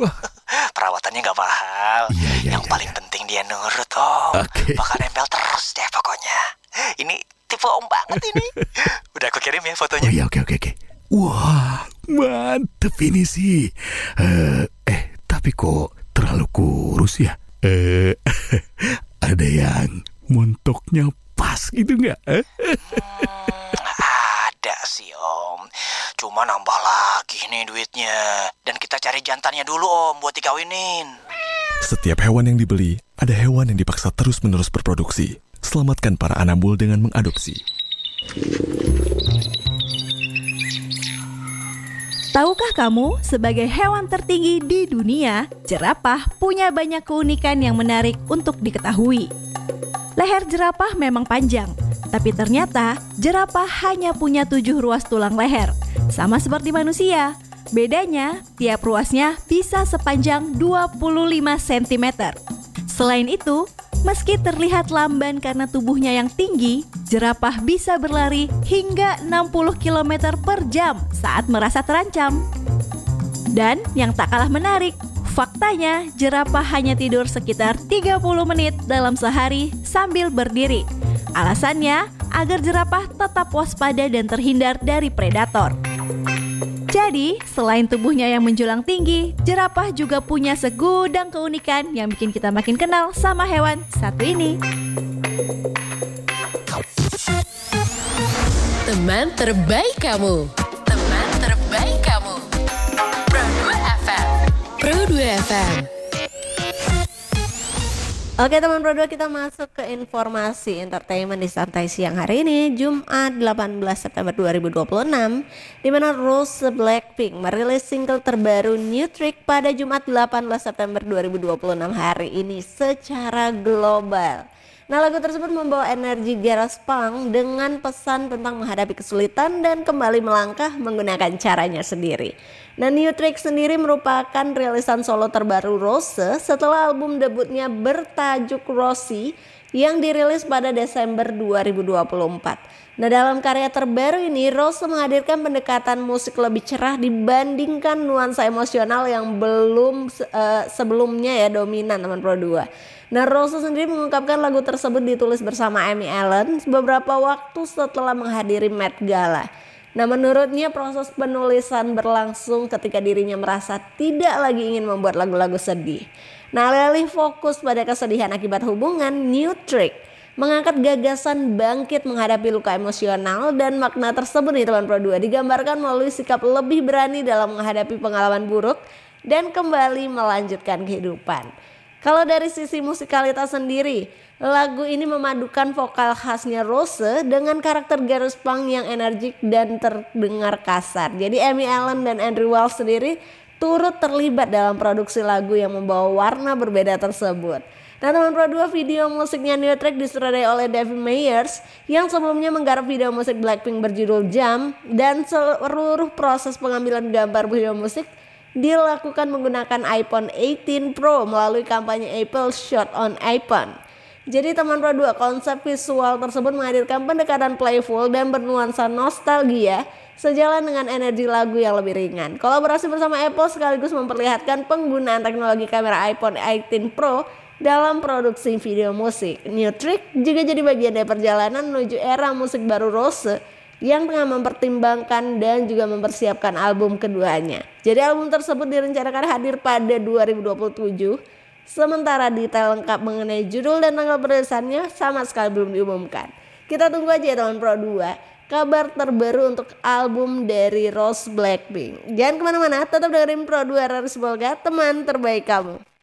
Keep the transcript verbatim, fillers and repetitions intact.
Perawatannya nggak mahal. Iya, iya, Yang iya, paling iya. penting dia nurut om. Oke. Bakal nempel terus deh pokoknya. Ini tipe om banget ini. Udah aku kirim ya Oh fotonya. iya, oke, oke, oke. Wah, mantep ini sih. Eh, eh, tapi kok terlalu kurus ya? Eh, ada yang montoknya pas gitu nggak? Eh? Hmm, ada sih om. Cuma nambah lagi nih duitnya. Dan kita cari jantannya dulu om buat dikawinin. Setiap hewan yang dibeli, ada hewan yang dipaksa terus-menerus berproduksi. Selamatkan para anambul dengan mengadopsi. Tahukah kamu, sebagai hewan tertinggi di dunia, jerapah punya banyak keunikan yang menarik untuk diketahui. Leher jerapah memang panjang, tapi ternyata jerapah hanya punya tujuh ruas tulang leher, sama seperti manusia. Bedanya, tiap ruasnya bisa sepanjang dua puluh lima sentimeter. Selain itu, meski terlihat lamban karena tubuhnya yang tinggi, jerapah bisa berlari hingga enam puluh kilometer per jam saat merasa terancam. Dan yang tak kalah menarik, faktanya jerapah hanya tidur sekitar tiga puluh menit dalam sehari sambil berdiri. Alasannya agar jerapah tetap waspada dan terhindar dari predator. Jadi, selain tubuhnya yang menjulang tinggi, jerapah juga punya segudang keunikan yang bikin kita makin kenal sama hewan satu ini. Teman terbaik kamu. Teman terbaik kamu. Pro dua F M. Pro dua F M. Oke teman Pro dua, kita masuk ke informasi entertainment di santai siang hari ini, Jumat delapan belas September dua ribu dua puluh enam, di mana Rose Blackpink merilis single terbaru New Trick pada Jumat delapan belas September dua ribu dua puluh enam hari ini secara global. Nah, lagu tersebut membawa energi garage punk dengan pesan tentang menghadapi kesulitan dan kembali melangkah menggunakan caranya sendiri. Nah, New Trick sendiri merupakan rilisan solo terbaru Rose setelah album debutnya bertajuk Rosie yang dirilis pada Desember dua ribu dua puluh empat. Nah, dalam karya terbaru ini Rose menghadirkan pendekatan musik lebih cerah dibandingkan nuansa emosional yang belum uh, sebelumnya ya dominan teman Pro dua. Nah, Rose sendiri mengungkapkan lagu tersebut ditulis bersama Amy Allen beberapa waktu setelah menghadiri Met Gala. Nah, menurutnya proses penulisan berlangsung ketika dirinya merasa tidak lagi ingin membuat lagu-lagu sedih. Nah, alih-alih fokus pada kesedihan akibat hubungan, New Trick mengangkat gagasan bangkit menghadapi luka emosional, dan makna tersebut nih teman Pro dua digambarkan melalui sikap lebih berani dalam menghadapi pengalaman buruk dan kembali melanjutkan kehidupan. Kalau dari sisi musikalitas sendiri, lagu ini memadukan vokal khasnya Rose dengan karakter garage punk yang energik dan terdengar kasar. Jadi Amy Allen dan Andrew Wells sendiri turut terlibat dalam produksi lagu yang membawa warna berbeda tersebut. Nah teman Pro dua, video musiknya New Trick disutradarai oleh David Meyers yang sebelumnya menggarap video musik Blackpink berjudul Jump, dan seluruh proses pengambilan gambar video musik dilakukan menggunakan iPhone delapan belas Pro melalui kampanye Apple Shot on iPhone. Jadi teman Pro dua, konsep visual tersebut menghadirkan pendekatan playful dan bernuansa nostalgia sejalan dengan energi lagu yang lebih ringan. Kolaborasi bersama Apple sekaligus memperlihatkan penggunaan teknologi kamera iPhone delapan belas Pro dalam produksi video musik. New Trick juga jadi bagian dari perjalanan menuju era musik baru Rose yang tengah mempertimbangkan dan juga mempersiapkan album keduanya. Jadi album tersebut direncanakan hadir pada dua ribu dua puluh tujuh, sementara detail lengkap mengenai judul dan tanggal perilisannya sama sekali belum diumumkan. Kita tunggu aja ya teman Pro dua, kabar terbaru untuk album dari Rose Blackpink. Jangan kemana-mana, tetap dengerin Pro dua Raris Bolga, teman terbaik kamu.